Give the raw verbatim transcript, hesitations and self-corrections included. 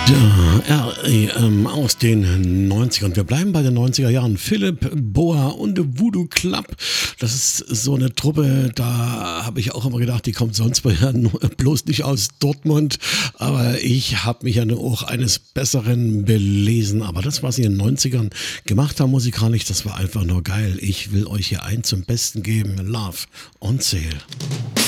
Ja, R E M aus den neunzigern. Wir bleiben bei den neunziger Jahren. Philipp Boa und The Voodoo Club. Das ist so eine Truppe, da habe ich auch immer gedacht, die kommt sonst bloß nicht aus Dortmund. Aber ich habe mich ja nur auch eines Besseren belesen. Aber das, was sie in den neunzigern gemacht haben musikalisch, das war einfach nur geil. Ich will euch hier einen zum Besten geben. Love on Sale.